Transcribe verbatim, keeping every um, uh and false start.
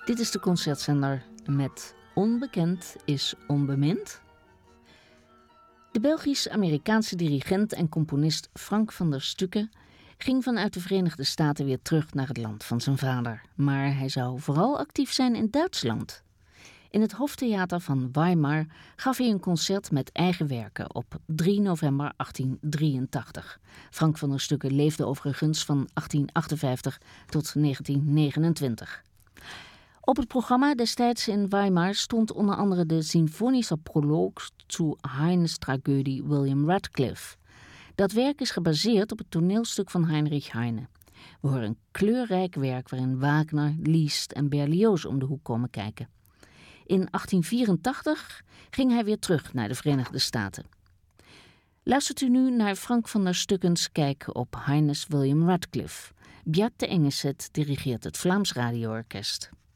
Dit is de Concertzender met Onbekend is onbemind. De Belgisch-Amerikaanse dirigent en componist Frank van der Stucken ging vanuit de Verenigde Staten weer terug naar het land van zijn vader. Maar hij zou vooral actief zijn in Duitsland. In het Hoftheater van Weimar gaf hij een concert met eigen werken op drie november achttien drieëntachtig. Frank van der Stucken leefde overigens van achttien achtenvijftig tot negentien negenentwintig. Op het programma destijds in Weimar stond onder andere de Sinfonischer Prolog zu Heine's tragödie William Radcliffe. Dat werk is gebaseerd op het toneelstuk van Heinrich Heine. We horen een kleurrijk werk waarin Wagner, Liszt en Berlioz om de hoek komen kijken. In achttien vierentachtig ging hij weer terug naar de Verenigde Staten. Luistert u nu naar Frank van der Stuckens kijk op Heine's William Radcliffe. Bjart de Engeset dirigeert het Vlaams Radio Orkest.